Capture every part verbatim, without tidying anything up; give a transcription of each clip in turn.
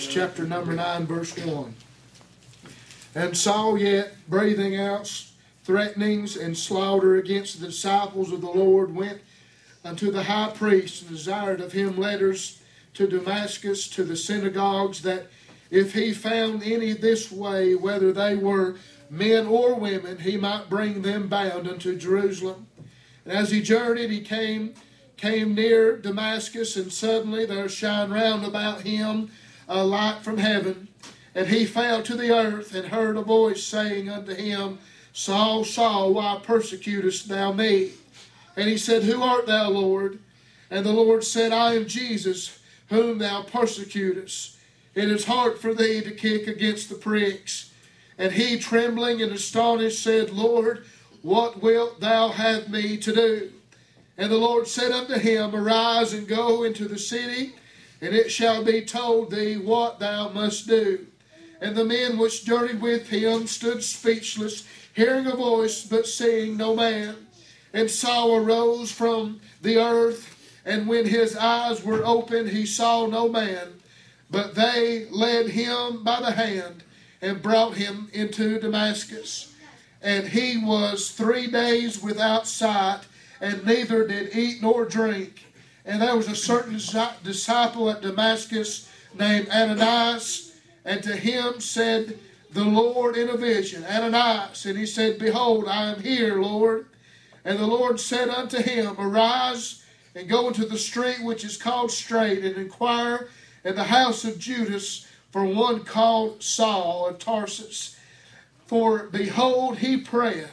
chapter number nine, verse one. And Saul, yet breathing out threatenings and slaughter against the disciples of the Lord, went unto the high priest and desired of him letters to Damascus, to the synagogues, that if he found any this way, whether they were men or women, he might bring them bound unto Jerusalem. And as he journeyed, he came came near Damascus, and suddenly there shined round about him a light from heaven. And he fell to the earth, and heard a voice saying unto him, Saul, Saul, why persecutest thou me? And he said, Who art thou, Lord? And the Lord said, I am Jesus, whom thou persecutest. It is hard for thee to kick against the pricks. And he, trembling and astonished, said, Lord, what wilt thou have me to do? And the Lord said unto him, Arise and go into the city, and it shall be told thee what thou must do. And the men which journeyed with him stood speechless, hearing a voice, but seeing no man. And Saul arose from the earth, and when his eyes were opened, he saw no man. But they led him by the hand, and brought him into Damascus. And he was three days without sight, and neither did eat nor drink. And there was a certain disciple at Damascus named Ananias, and to him said the Lord in a vision, Ananias. And he said, Behold, I am here, Lord. And the Lord said unto him, Arise, and go into the street which is called Straight, and inquire in the house of Judas for one called Saul of Tarsus. For behold, he prayeth,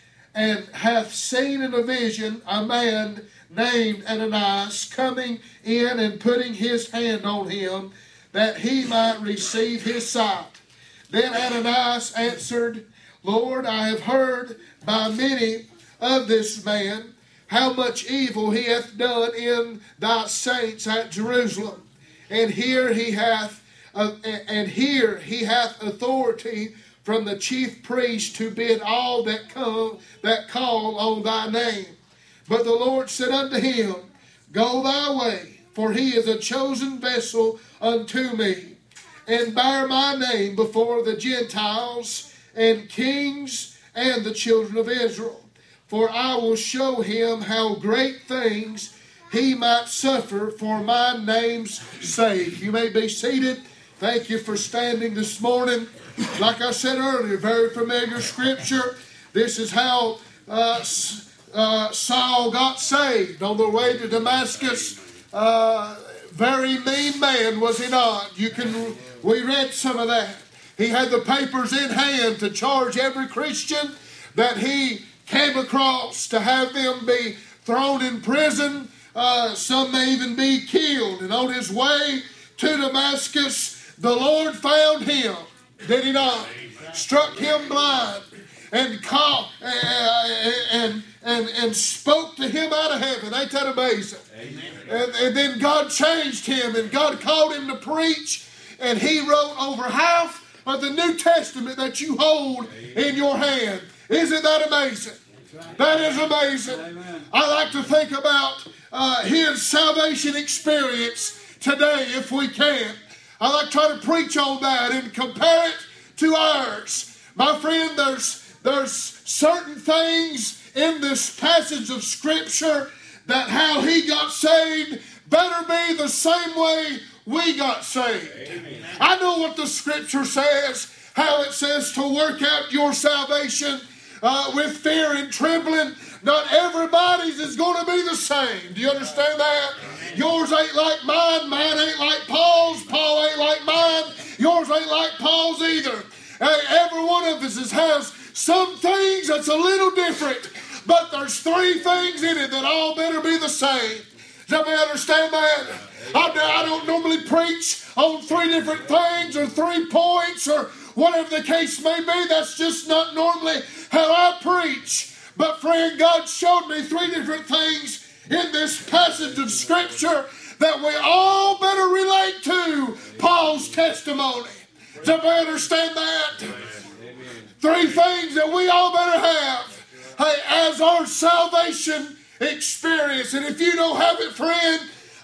and hath seen in a vision a man named Ananias coming in and putting his hand on him, that he might receive his sight. Then Ananias answered, Lord, I have heard by many of this man how much evil he hath done in thy saints at Jerusalem. And here he hath uh, and here he hath authority from the chief priest to bid all that come that call on thy name. But the Lord said unto him, Go thy way, for he is a chosen vessel unto me, and bear my name before the Gentiles and kings and the children of Israel. For I will show him how great things he might suffer for my name's sake. You may be seated. Thank you for standing this morning. Like I said earlier, very familiar scripture. This is how uh, uh, Saul got saved on the way to Damascus. Uh, very mean man, was he not? You can. We read some of that. He had the papers in hand to charge every Christian that he came across, to have them be thrown in prison. Uh, some may even be killed. And on his way to Damascus, the Lord found him. Did he not? Struck him blind and called uh, and and and spoke to him out of heaven. Ain't that amazing? And, and then God changed him, and God called him to preach, and he wrote over half of the New Testament that you hold in your hand. Isn't that amazing? That is amazing. Amen. I like to think about uh, his salvation experience today, if we can. I like to try to preach on that and compare it to ours. My friend, there's, there's certain things in this passage of Scripture that how he got saved better be the same way we got saved. Amen. I know what the Scripture says, how it says to work out your salvation uh, with fear and trembling. Not everybody's is going to be the same. Do you understand that? Yours ain't like mine. Mine ain't like Paul's. Paul ain't like mine. Yours ain't like Paul's either. Hey, every one of us has some things that's a little different, but there's three things in it that all better be the same. Does everybody understand that? I, I don't normally preach on three different things or three points or whatever the case may be. That's just not normally how I preach. But friend, God showed me three different things in this passage of Scripture that we all better relate to Paul's testimony. Does everybody understand that? Three things that we all better have, hey, as our salvation experience. And if you don't have it, friend,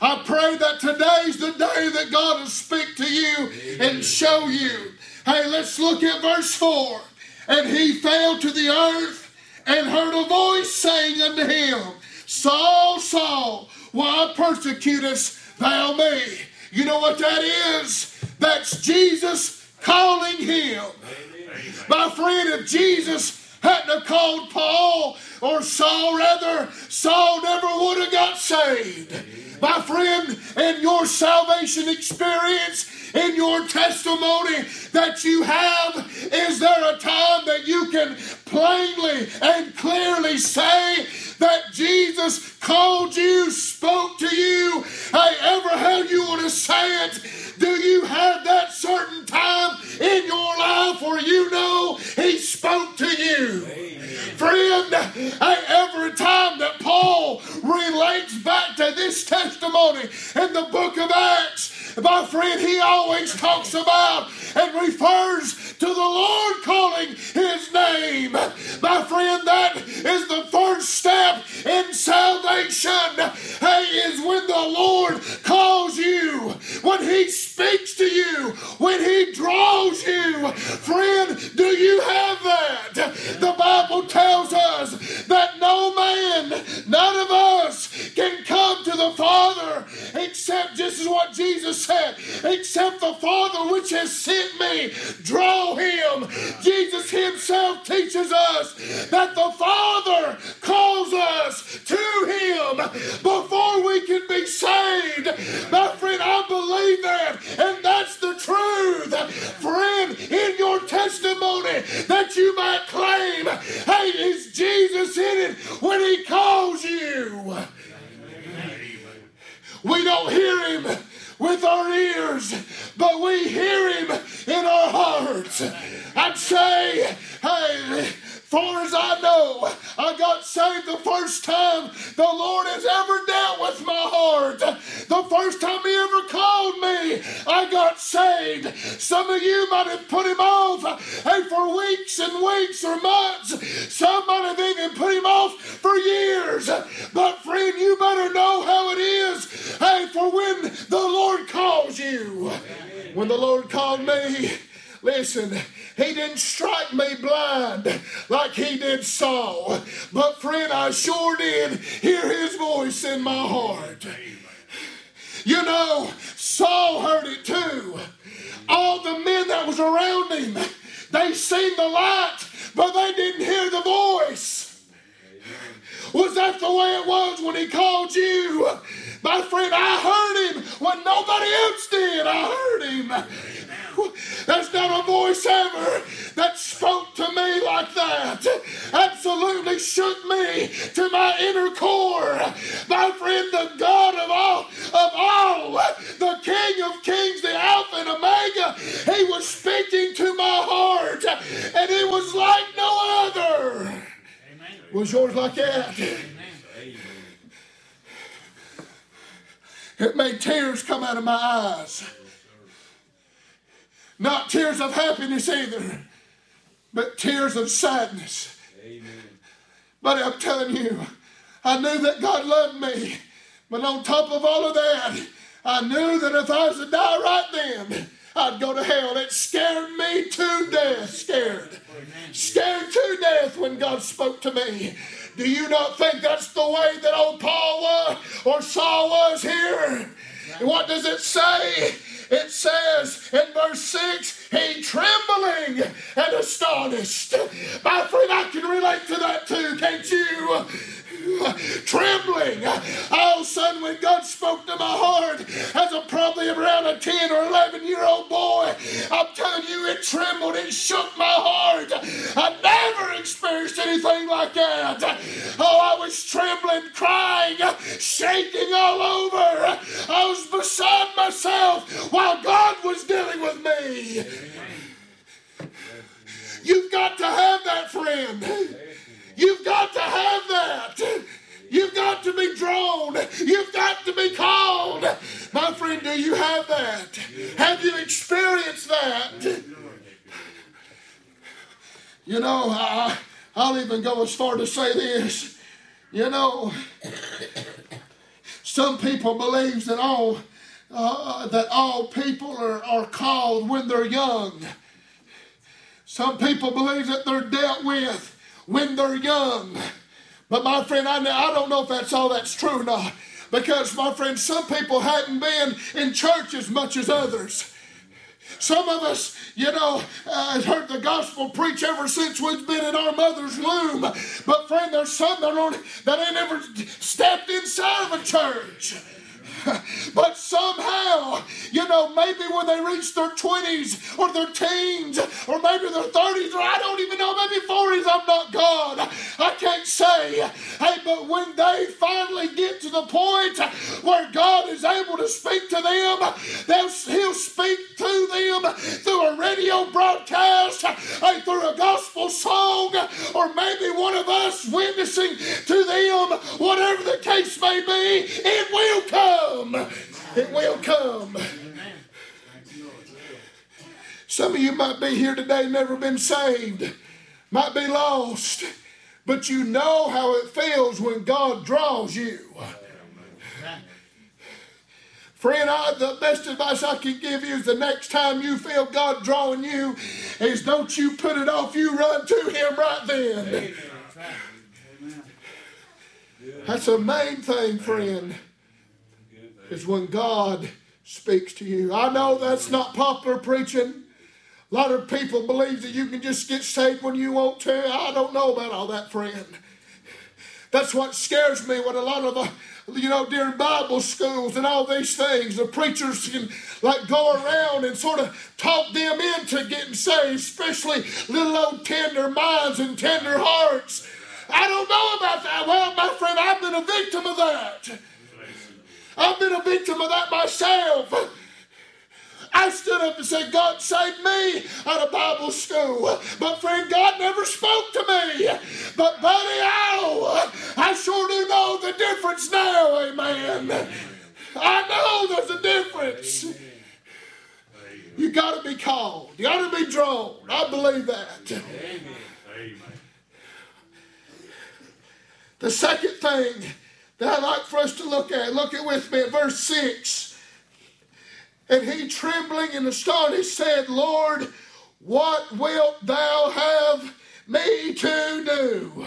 I pray that today's the day that God will speak to you and show you. Hey, let's look at verse four. And he fell to the earth and heard a voice saying unto him, Saul, Saul, why persecutest thou me? You know what that is? That's Jesus calling him. My friend, if Jesus hadn't have called Paul, or Saul rather, Saul never would have got saved. My friend, in your salvation experience, in your testimony that you have, is there a time that you can plainly and clearly say that Jesus called you, spoke to you, however how you want to say it? Do you have that certain time in your life where you know he spoke to you? Amen. Friend, every time that Paul relates back to this testimony in the book of Acts, my friend, he always talks about and refers to the Lord calling his name. My friend, that is the first step in salvation. Hey, is when the Lord calls you, when he speaks to you, when he draws you. Friend, do you have that? The Bible tells us that no man, none of us can come to the Father except, just as what Jesus said, except the Father which has sent me, draw him. Jesus himself teaches us that the Father calls us to him before we can be saved. My friend, I believe that, and that's the truth. Friend, in your testimony that you might claim, hey, is Jesus in it when he calls you? We don't hear him with our ears, but we hear him in our hearts. I'd say, hey, far as I know, I got saved the first time the Lord has ever dealt with my heart. The first time he ever called me, I got saved. Some of you might have put him off, hey, for weeks and weeks or months. Some might have even put him off for years. But friend, you better know how it is, hey, for when the Lord calls you. When the Lord called me, listen, he didn't strike me blind like he did Saul. But friend, I sure did hear his voice in my heart. You know, Saul heard it too. All the men that was around him, they seen the light, but they didn't hear the voice. Was that the way it was when he called you? My friend, I heard him when nobody else did. I heard him. There's not a voice ever that spoke to me like that. Absolutely shook me to my inner core. My friend, the God of all, of all, the King of Kings, the Alpha and Omega, he was speaking to my heart, and it was like no other. Amen. Was yours like that? Amen. It made tears come out of my eyes. Not tears of happiness either, but tears of sadness. Amen. But I'm telling you, I knew that God loved me. But on top of all of that, I knew that if I was to die right then, I'd go to hell. It scared me to death. Scared. Amen. Scared to death when God spoke to me. Do you not think that's the way that old Paul was or Saul was here? And what does it say? It says in verse six, he trembling and astonished. My friend, I can relate to that too, can't you? Trembling. All of a sudden when God spoke to my heart as a probably around a ten or eleven year old boy, I'm telling you, it trembled, it shook my heart. I never experienced anything like that. Oh, I was trembling, crying, shaking all over. I was beside myself while God was dealing with me. You've got to have that, friend. You've got to have that. You've got to be drawn. You've got to be called. My friend, do you have that? Have you experienced that? You know, I, I'll even go as far to say this. You know, Some people believe that all uh, that all people are, are called when they're young. Some people believe that they're dealt with when they're young. But my friend, I, I don't know if that's all that's true or not. Because, my friend, some people hadn't been in church as much as others. Some of us, you know, uh, heard the gospel preached ever since we've been in our mother's womb. But, friend, there's some that, aren't, that ain't ever stepped inside of a church. But somehow, you know, maybe when they reach their twenties or their teens or maybe their thirties or I don't even know, maybe forties, I'm not God. I can't say. Hey, but when they finally get to the point where God is able to speak to them, they'll, He'll speak to them through a radio broadcast, hey, through a gospel song, or maybe one of us witnessing to them, whatever the case may be, it will come. It will come. Some of you might be here today, never been saved, might be lost, but you know how it feels when God draws you. Friend, I, the best advice I can give you is the next time you feel God drawing you is don't you put it off, you run to Him right then. That's the main thing, friend, is when God speaks to you. I know that's not popular preaching. A lot of people believe that you can just get saved when you want to. I don't know about all that, friend. That's what scares me when a lot of, uh, you know, during Bible schools and all these things, the preachers can like go around and sort of talk them into getting saved, especially little old tender minds and tender hearts. I don't know about that. Well, my friend, I've been a victim of that. I've been a victim of that myself. I stood up and said, God saved me out of Bible school. But friend, God never spoke to me. But buddy, oh, I sure do know the difference now, amen. I know there's a difference. You got to be called. You got to be drawn. I believe that. The second thing that I'd like for us to look at, look at with me at verse six. And he, trembling and astonished, said, Lord, what wilt thou have me to do?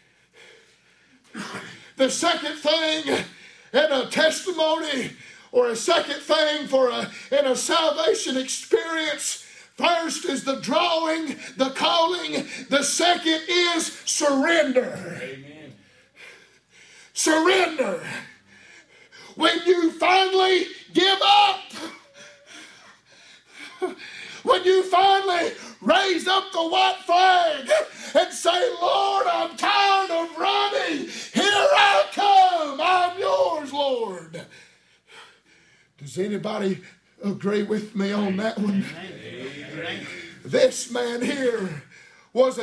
The second thing in a testimony or a second thing for a, in a salvation experience, first is the drawing, the calling. The second is surrender. Amen. Surrender. When you finally give up, when you finally raise up the white flag and say, Lord, I'm tired of running. Here I come. I'm yours, Lord. Does anybody agree with me on that one? Amen. This man here was a